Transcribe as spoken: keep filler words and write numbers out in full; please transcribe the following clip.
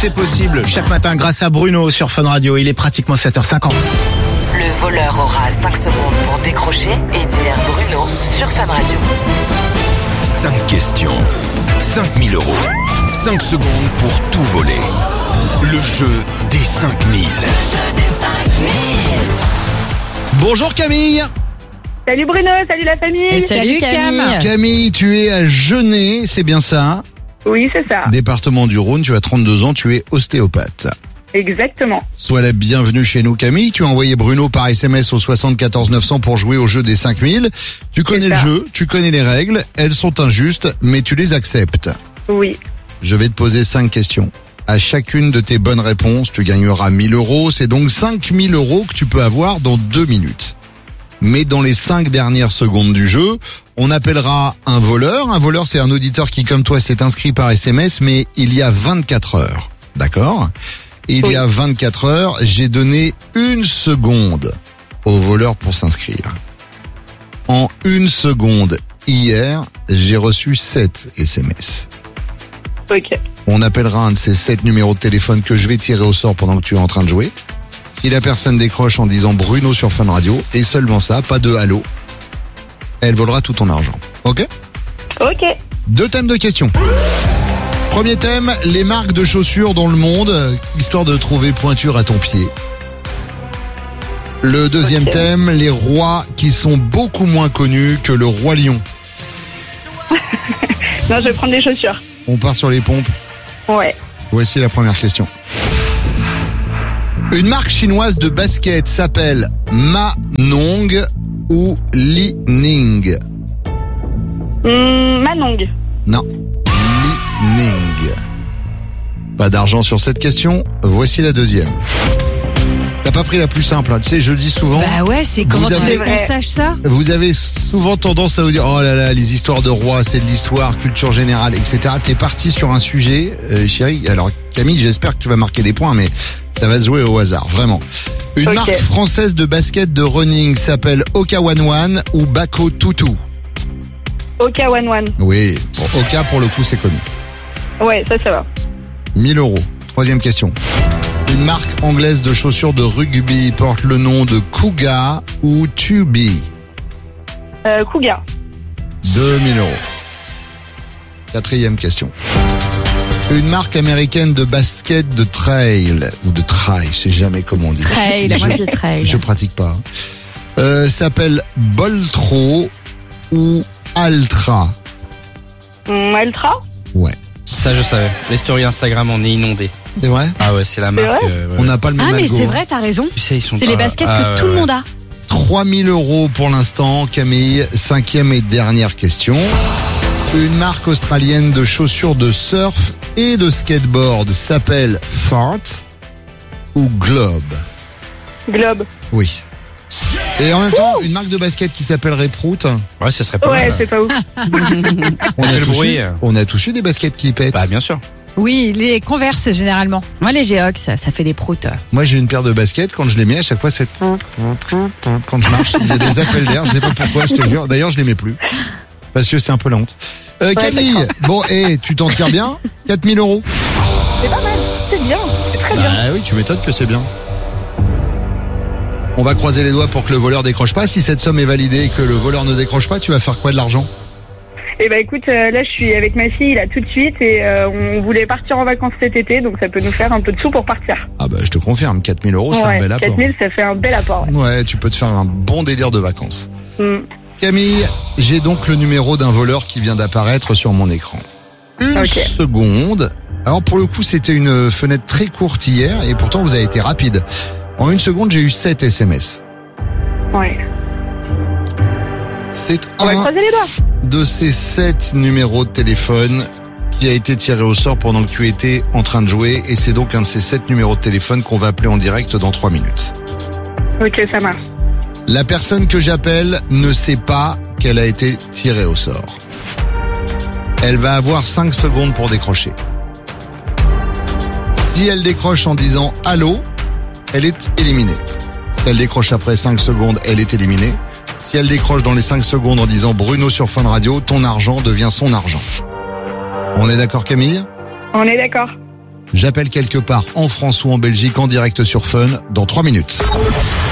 c'est possible. Chaque matin grâce à Bruno sur Fun Radio. Il est pratiquement sept heures cinquante. Le voleur aura cinq secondes pour décrocher et dire Bruno sur Fun Radio. cinq questions, cinq mille euros, cinq secondes pour tout voler. Le jeu des cinq mille. Bonjour Camille. Salut Bruno, salut la famille. Et salut, salut Cam. Camille, tu es à Genêt, c'est bien ça? Oui, c'est ça. Département du Rhône, tu as trente-deux ans, tu es ostéopathe. Exactement. Sois la bienvenue chez nous Camille, tu as envoyé Bruno par S M S au soixante-quatorze neuf cents pour jouer au jeu des cinq mille. Tu connais le jeu, tu connais les règles, elles sont injustes, mais tu les acceptes. Oui. Je vais te poser cinq questions. À chacune de tes bonnes réponses, tu gagneras mille euros, c'est donc cinq mille euros que tu peux avoir dans deux minutes. Mais dans les cinq dernières secondes du jeu, on appellera un voleur. Un voleur, c'est un auditeur qui, comme toi, s'est inscrit par S M S, mais il y a vingt-quatre heures. D'accord ? Il y a vingt-quatre heures, j'ai donné une seconde au voleur pour s'inscrire. En une seconde, hier, j'ai reçu sept S M S. Ok. On appellera un de ces sept numéros de téléphone que je vais tirer au sort pendant que tu es en train de jouer. Si la personne décroche en disant Bruno sur Fun Radio, et seulement ça, pas de allô, elle volera tout ton argent. Ok ? Ok. Deux thèmes de questions. Premier thème, les marques de chaussures dans le monde, histoire de trouver pointure à ton pied. Le deuxième okay. thème, les rois qui sont beaucoup moins connus que le roi lion. Non, je vais prendre des chaussures. On part sur les pompes. Ouais. Voici la première question. Une marque chinoise de basket s'appelle Manong ou Li Ning? Mmh, Manong. Non. Li Ning. Pas d'argent sur cette question. Voici la deuxième. T'as pas pris la plus simple, hein. Tu sais, je le dis souvent. Bah ouais, c'est comment tu veux qu'on sache ça? Vous avez souvent tendance à vous dire, oh là là, les histoires de rois, c'est de l'histoire, culture générale, et cetera. T'es parti sur un sujet, euh, chérie. Alors, Camille, j'espère que tu vas marquer des points, mais ça va se jouer au hasard, vraiment. Une okay. marque française de basket de running s'appelle Oka One One ou Bako Tutu. Oka One One. Oui, bon, Oka pour le coup c'est connu. Ouais, ça, ça va. mille euros. Troisième question. Une marque anglaise de chaussures de rugby porte le nom de Cougar ou Tubi? Euh, Cougar. deux mille euros. Quatrième question. Une marque américaine de basket de trail, ou de trail, je sais jamais comment on dit. Trail, moi je trail. Je pratique pas. Euh, s'appelle Boltro ou Altra? Mmh, Altra? Ouais. Ça je savais. Les stories Instagram, on est inondés. C'est vrai? Ah ouais, c'est la marque. Euh, ouais. On n'a pas le même Ah mais algo. c'est vrai, t'as raison. Tu sais, ils sont c'est pas... les baskets ah, que ouais, tout le ouais. monde a. trois mille euros pour l'instant, Camille. Cinquième et dernière question. Une marque australienne de chaussures de surf et de skateboard s'appelle Fart ou Globe? Globe. Oui. Et en même temps, une marque de basket qui s'appelle Reprout. Ouais, ça serait pas Ouais, mal. c'est pas ouf. On a, le tous bruit. eu, on a tous eu des baskets qui pètent. Bah bien sûr. Oui, les Converse généralement. Moi les Geox, ça, ça fait des proutes. Moi j'ai une paire de baskets, quand je les mets à chaque fois c'est quand je marche, il y a des appels d'air, je sais pas pourquoi, je te jure. D'ailleurs je les mets plus parce que c'est un peu lente. Euh, Camille, ouais, bon et tu t'en tires bien? quatre mille euros. C'est pas mal, c'est bien, c'est très bah, bien. Ah oui, tu m'étonnes que c'est bien. On va croiser les doigts pour que le voleur décroche pas. Si cette somme est validée et que le voleur ne décroche pas, tu vas faire quoi de l'argent? Eh ben écoute, euh, là je suis avec ma fille là tout de suite et euh, on voulait partir en vacances cet été, donc ça peut nous faire un peu de sous pour partir. Ah bah je te confirme, quatre mille euros c'est ouais, un bel apport. quatre mille ça fait un bel apport. Ouais, ouais tu peux te faire un bon délire de vacances. Mm. Camille, j'ai donc le numéro d'un voleur qui vient d'apparaître sur mon écran. Une okay. seconde. Alors pour le coup c'était une fenêtre très courte hier et pourtant vous avez été rapide. En une seconde j'ai eu sept S M S. Ouais. C'est on va un croiser les doigts. de ces sept numéros de téléphone qui a été tiré au sort pendant que tu étais en train de jouer et c'est donc un de ces sept numéros de téléphone qu'on va appeler en direct dans trois minutes. Ok, ça marche. La personne que j'appelle ne sait pas qu'elle a été tirée au sort. Elle va avoir cinq secondes pour décrocher. Si elle décroche en disant « Allô », elle est éliminée. Si elle décroche après cinq secondes, elle est éliminée. Si elle décroche dans les cinq secondes en disant Bruno sur Fun Radio, ton argent devient son argent. On est d'accord Camille? On est d'accord. J'appelle quelque part en France ou en Belgique en direct sur Fun dans trois minutes.